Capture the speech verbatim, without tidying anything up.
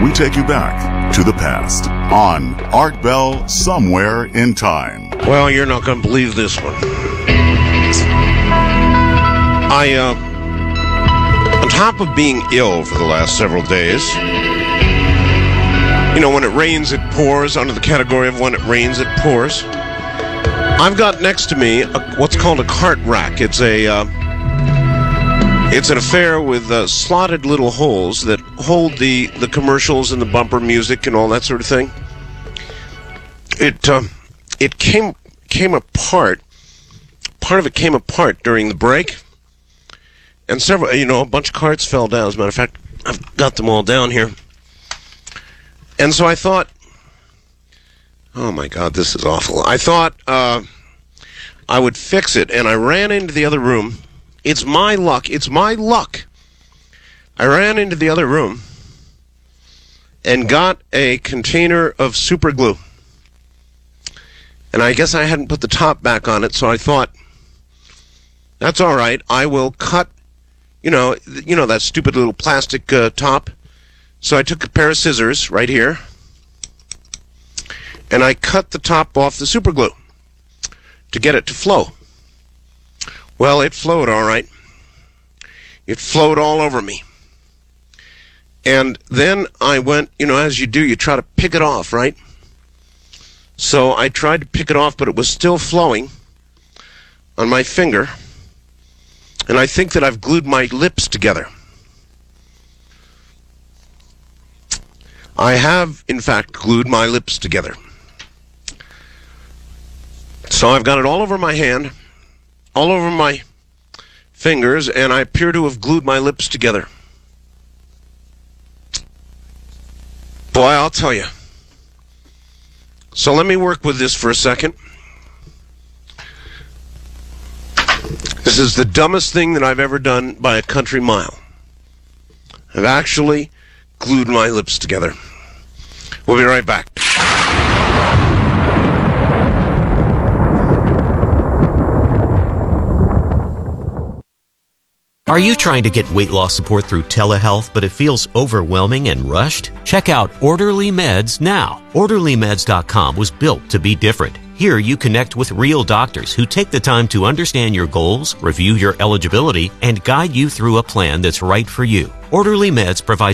we take you back to the past on Art Bell Somewhere in Time. Well, you're not going to believe this one. I, uh, on top of being ill for the last several days, you know, when it rains, it pours, under the category of when it rains, it pours. I've got next to me a, what's called a cart rack. It's a, uh, it's an affair with uh, slotted little holes that hold the, the commercials and the bumper music and all that sort of thing. It, uh, it came, came apart. Part of it came apart during the break. And several, you know, a bunch of carts fell down. As a matter of fact, I've got them all down here. And so I thought, oh my God, this is awful. I thought uh, I would fix it, and I ran into the other room. It's my luck. It's my luck. I ran into the other room and got a container of super glue. And I guess I hadn't put the top back on it, so I thought, that's all right. I will cut, you know, you know that stupid little plastic uh, top. So I took a pair of scissors right here, and I cut the top off the super glue to get it to flow. Well, it flowed all right. It flowed all over me. And then I went, you know, as you do, you try to pick it off, right? So I tried to pick it off, but it was still flowing on my finger. And I think that I've glued my lips together. I have, in fact, glued my lips together. So I've got it all over my hand, all over my fingers, and I appear to have glued my lips together. Boy, I'll tell you. So let me work with this for a second. This is the dumbest thing that I've ever done by a country mile. I've actually glued my lips together. We'll be right back. Are you trying to get weight loss support through telehealth, but it feels overwhelming and rushed? Check out Orderly Meds now. Orderly Meds dot com was built to be different. Here you connect with real doctors who take the time to understand your goals, review your eligibility, and guide you through a plan that's right for you. Orderly Meds provides